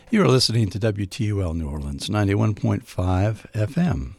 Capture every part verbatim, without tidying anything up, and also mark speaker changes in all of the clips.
Speaker 1: You're listening to W T U L New Orleans, ninety-one point five F M.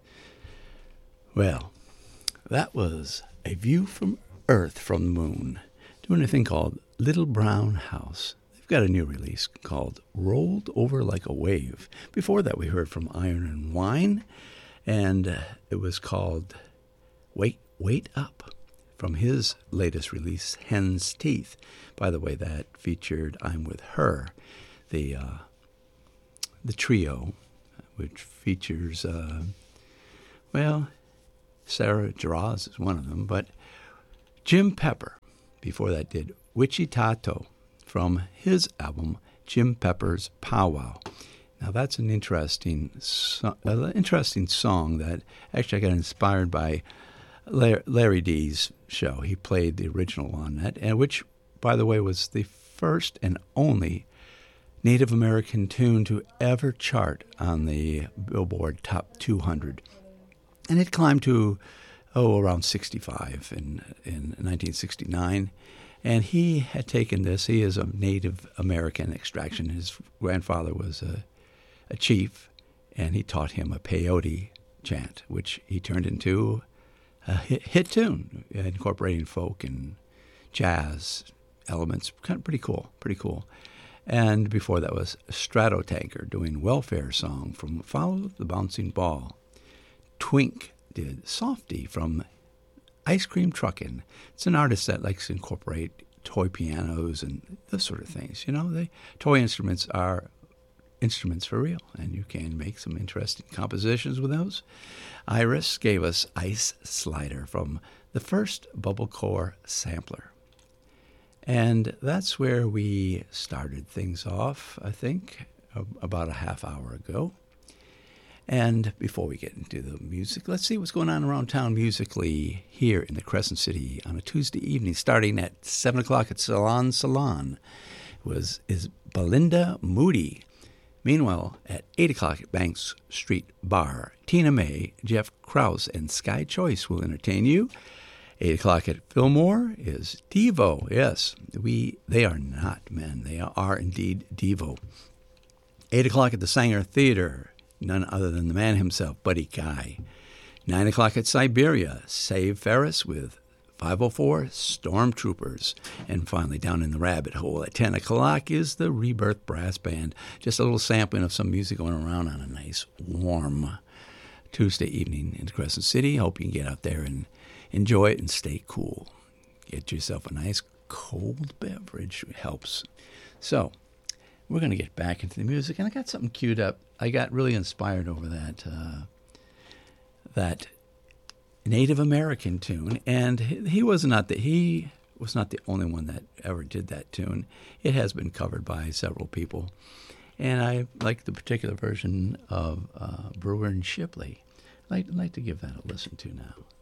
Speaker 1: Well, that was A View from Earth from the Moon, doing a thing called Little Brown House. They've got a new release called Rolled Over Like a Wave. Before that, we heard from Iron and Wine, and uh, it was called Wait, Wait Up, from his latest release, Hen's Teeth. By the way, that featured I'm With Her, the uh, the trio, which features, uh, well, Sarah Jaraz is one of them, but Jim Pepper, before that, did Wichitato from his album, Jim Pepper's Powwow. Now, that's an interesting, so- uh, interesting song that actually I got inspired by Larry D's show. He played the original on that, and which, by the way, was the first and only Native American tune to ever chart on the Billboard Top two hundred. And it climbed to, oh, around sixty-five in, in nineteen sixty-nine. And he had taken this. He is of Native American extraction. His grandfather was a, a chief, and he taught him a peyote chant, which he turned into a hit, hit tune, incorporating folk and jazz elements. Kind of pretty cool, pretty cool. And before that was Stratotanker doing Welfare Song from Follow the Bouncing Ball. Twink did Softy from Ice Cream Truckin'. It's an artist that likes to incorporate toy pianos and those sort of things. You know, they toy instruments are instruments for real, and you can make some interesting compositions with those. Iris gave us Ice Slider from the first Bubblecore sampler. And that's where we started things off, I think, about a half hour ago. And before we get into the music, let's see what's going on around town musically here in the Crescent City on a Tuesday evening, starting at seven o'clock at Salon Salon, was is Belinda Moody. Meanwhile, at eight o'clock at Banks Street Bar, Tina May, Jeff Krause, and Sky Choice will entertain you. eight o'clock at Fillmore is Devo. Yes, we they are not men. They are indeed Devo. eight o'clock at the Sanger Theater, none other than the man himself, Buddy Guy. nine o'clock at Siberia, Save Ferris with five oh four Stormtroopers. And finally, down in the rabbit hole at ten o'clock is the Rebirth Brass Band. Just a little sampling of some music going around on a nice, warm Tuesday evening in Crescent City. Hope you can get out there and enjoy it and stay cool. Get yourself a nice cold beverage. It helps. So, we're going to get back into the music, and I got something queued up. I got really inspired over that uh, that Native American tune, and he was not the he was not the only one that ever did that tune. It has been covered by several people, and I like the particular version of uh, Brewer and Shipley. I'd like, I'd like to give that a listen to now.